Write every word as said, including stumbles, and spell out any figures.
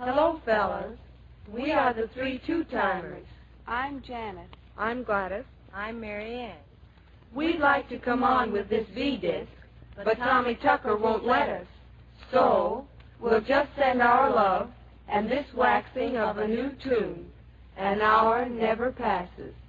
Hello, fellas. We are the three two-timers. I'm Janet. I'm Gladys. I'm Mary Ann. We'd like to come on with this V-disc, but Tommy Tucker won't let us. So, we'll just send our love and this waxing of a new tune. An hour never passes.